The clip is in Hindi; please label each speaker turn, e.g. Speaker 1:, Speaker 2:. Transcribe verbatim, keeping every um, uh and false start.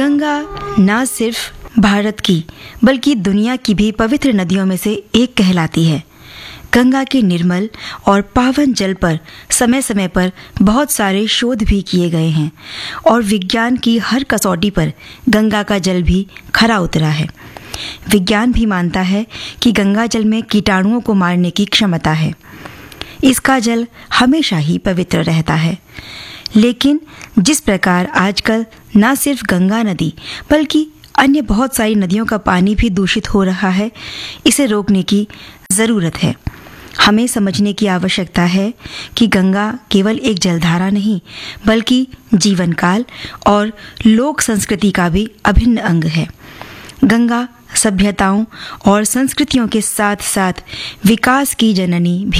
Speaker 1: गंगा न सिर्फ भारत की बल्कि दुनिया की भी पवित्र नदियों में से एक कहलाती है। गंगा के निर्मल और पावन जल पर समय समय पर बहुत सारे शोध भी किए गए हैं और विज्ञान की हर कसौटी पर गंगा का जल भी खरा उतरा है। विज्ञान भी मानता है कि गंगा जल में कीटाणुओं को मारने की क्षमता है। इसका जल हमेशा ही पवित्र रहता है। लेकिन जिस प्रकार आजकल न सिर्फ गंगा नदी बल्कि अन्य बहुत सारी नदियों का पानी भी दूषित हो रहा है, इसे रोकने की ज़रूरत है। हमें समझने की आवश्यकता है कि गंगा केवल एक जलधारा नहीं बल्कि जीवन काल और लोक संस्कृति का भी अभिन्न अंग है। गंगा सभ्यताओं और संस्कृतियों के साथ साथ विकास की जननी भी